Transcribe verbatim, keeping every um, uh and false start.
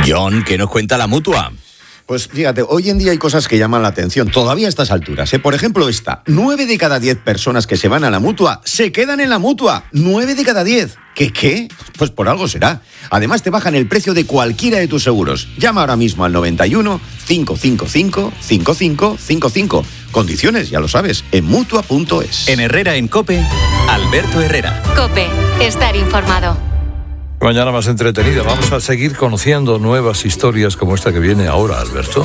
John, ¿qué nos cuenta la Mutua? Pues fíjate, hoy en día hay cosas que llaman la atención, todavía a estas alturas, ¿eh? Por ejemplo esta, nueve de cada diez personas que se van a la Mutua se quedan en la Mutua, nueve de cada diez. ¿Qué qué? Pues por algo será. Además te bajan el precio de cualquiera de tus seguros. Llama ahora mismo al noventa y uno, cinco cinco cinco, cinco cinco cinco cinco. Condiciones, ya lo sabes, en Mutua punto es. En Herrera en COPE, Alberto Herrera. COPE, estar informado. Mañana más entretenida. Vamos a seguir conociendo nuevas historias como esta que viene ahora, Alberto.